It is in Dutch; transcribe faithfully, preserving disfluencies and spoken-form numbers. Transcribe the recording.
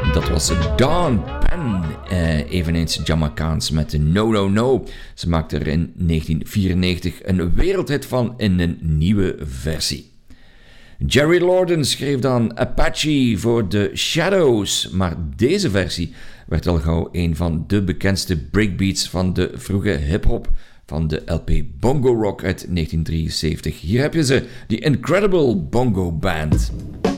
Dat was Dawn Penn, uh, eveneens Jamaicaans met No No No. Ze maakte er in negentien vierennegentig een wereldhit van in een nieuwe versie. Jerry Lorden schreef dan Apache voor The Shadows, maar deze versie werd al gauw een van de bekendste breakbeats van de vroege hip-hop van de L P Bongo Rock uit negentien drieënzeventig. Hier heb je ze, The Incredible Bongo Band.